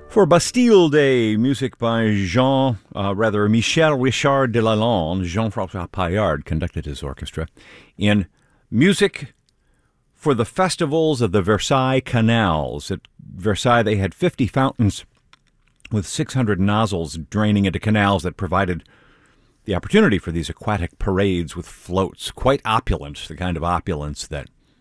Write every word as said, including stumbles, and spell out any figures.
For Bastille Day, music by Jean, uh, rather Michel Richard de Lalande, Jean-François Paillard conducted his orchestra in music for the festivals of the Versailles Canals. At Versailles, they had fifty fountains with six hundred nozzles draining into canals that provided the opportunity for these aquatic parades with floats. Quite opulent, the kind of opulence that